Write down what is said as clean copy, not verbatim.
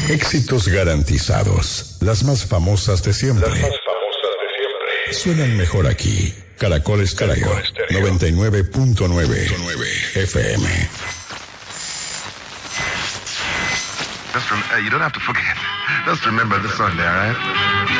Éxitos garantizados. Las más famosas de siempre. Suenan mejor aquí. Caracol Estéreo 99.9 FM. You don't have to forget. Just remember this Sunday, all right?